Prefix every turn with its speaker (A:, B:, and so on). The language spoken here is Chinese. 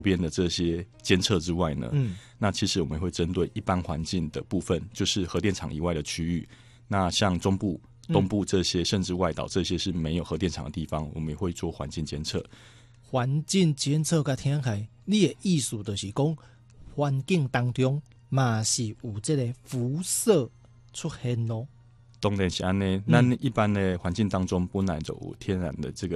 A: 边的这些监测之外呢，那其实我们会针对一般环境的部分，就是核电厂以外的区域，那像中部、东部这些，甚至外岛这些是没有核电厂的地方，我们也会做环境监测。
B: 环境监测甲听起来，你的意思就是讲，环境当中嘛是有这个辐射出现咯。
A: 当然是安尼，咱一般的环境当中本来就有天然的这个